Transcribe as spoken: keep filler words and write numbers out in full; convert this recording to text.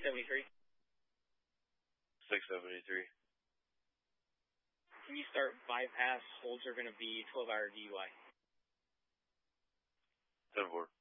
seventy-three. six seventy-three. Can you start bypass? Holds are going to be twelve hour D U I. ten four.